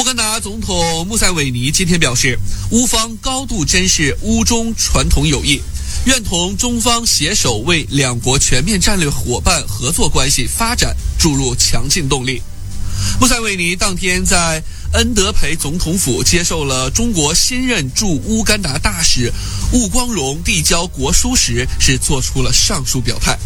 干达总统穆塞韦尼今天表示，乌方高度珍视乌中传统友谊，愿同中方携手为两国全面战略伙伴合作关系发展注入强劲动力。穆塞韦尼当天在恩德培总统府接受了中国新任驻乌干达大使务光荣递交国书时，是做出了上述表态。